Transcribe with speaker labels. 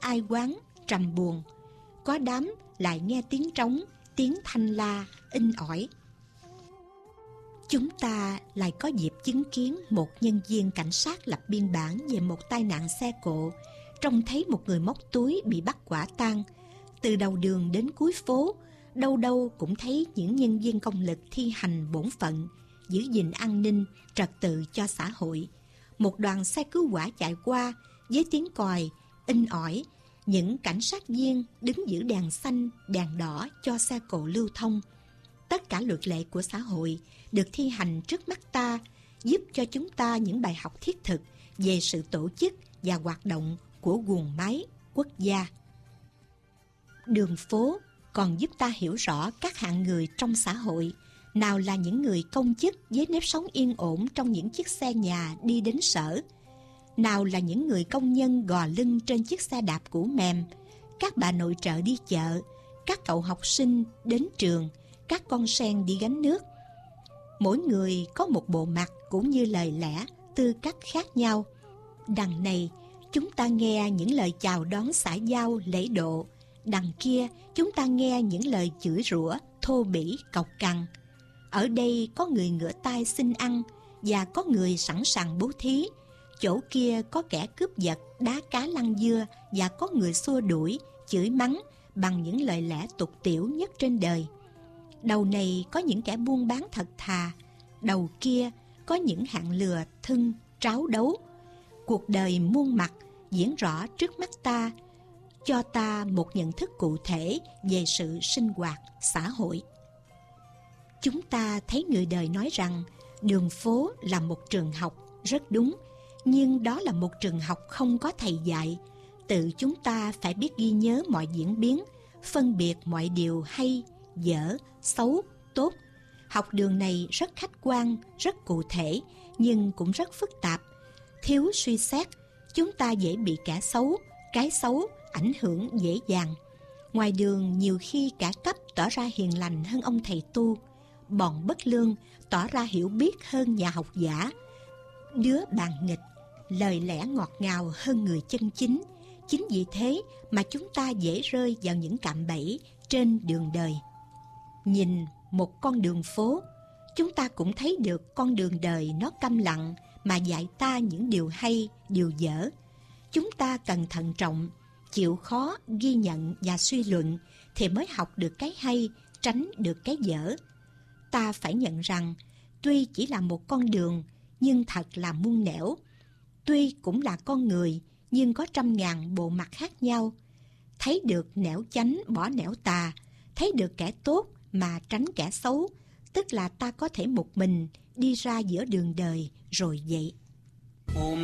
Speaker 1: ai oán, trầm buồn. Có đám lại nghe tiếng trống, tiếng thanh la, inh ỏi. Chúng ta lại có dịp chứng kiến một nhân viên cảnh sát lập biên bản về một tai nạn xe cộ, trông thấy một người móc túi bị bắt quả tang. Từ đầu đường đến cuối phố, đâu đâu cũng thấy những nhân viên công lực thi hành bổn phận, giữ gìn an ninh, trật tự cho xã hội. Một đoàn xe cứu hỏa chạy qua với tiếng còi, inh ỏi. Những cảnh sát viên đứng giữ đèn xanh, đèn đỏ cho xe cộ lưu thông. Tất cả luật lệ của xã hội được thi hành trước mắt ta, giúp cho chúng ta những bài học thiết thực về sự tổ chức và hoạt động của guồng máy quốc gia. Đường phố còn giúp ta hiểu rõ các hạng người trong xã hội. Nào là những người công chức với nếp sống yên ổn trong những chiếc xe nhà đi đến sở, nào là những người công nhân gò lưng trên chiếc xe đạp cũ mềm, các bà nội trợ đi chợ, các cậu học sinh đến trường, các con sen đi gánh nước. Mỗi người có một bộ mặt cũng như lời lẽ, tư cách khác nhau. Đằng này, chúng ta nghe những lời chào đón xã giao lễ độ. Đằng kia, chúng ta nghe những lời chửi rủa, thô bỉ, cộc cằn. Ở đây có người ngửa tay xin ăn và có người sẵn sàng bố thí. Chỗ kia có kẻ cướp giật, đá cá lăn dưa và có người xua đuổi, chửi mắng bằng những lời lẽ tục tĩu nhất trên đời. Đầu này có những kẻ buôn bán thật thà, đầu kia có những hạng lừa thưng, tráo đấu. Cuộc đời muôn mặt diễn rõ trước mắt ta, cho ta một nhận thức cụ thể về sự sinh hoạt xã hội. Chúng ta thấy người đời nói rằng đường phố là một trường học, rất đúng, nhưng đó là một trường học không có thầy dạy. Tự chúng ta phải biết ghi nhớ mọi diễn biến, phân biệt mọi điều hay, dở, xấu, tốt. Học đường này rất khách quan, rất cụ thể, nhưng cũng rất phức tạp. Thiếu suy xét, chúng ta dễ bị kẻ xấu, cái xấu ảnh hưởng dễ dàng. Ngoài đường nhiều khi cả cấp tỏ ra hiền lành hơn ông thầy tu, bọn bất lương tỏ ra hiểu biết hơn nhà học giả. Đứa bàn nghịch, lời lẽ ngọt ngào hơn người chân chính. Chính vì thế mà chúng ta dễ rơi vào những cạm bẫy trên đường đời. Nhìn một con đường phố, chúng ta cũng thấy được con đường đời nó câm lặng mà dạy ta những điều hay, điều dở. Chúng ta cần thận trọng, chịu khó ghi nhận và suy luận thì mới học được cái hay, tránh được cái dở. Ta phải nhận rằng tuy chỉ là một con đường nhưng thật là muôn nẻo. Tuy cũng là con người nhưng có trăm ngàn bộ mặt khác nhau. Thấy được nẻo chánh bỏ nẻo tà, thấy được kẻ tốt mà tránh kẻ xấu, tức là ta có thể một mình đi ra giữa đường đời rồi vậy.